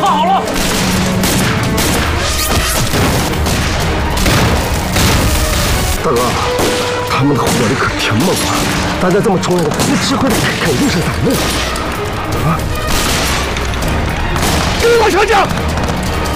画好了。 大哥，他们的火力可挺猛啊！大家这么冲，那吃亏的肯定是咱们啊！跟我上将！